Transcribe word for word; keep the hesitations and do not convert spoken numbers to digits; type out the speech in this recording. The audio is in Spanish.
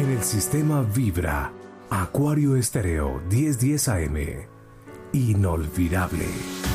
En el sistema Vibra, Acuario Estéreo diez diez A M. Inolvidable.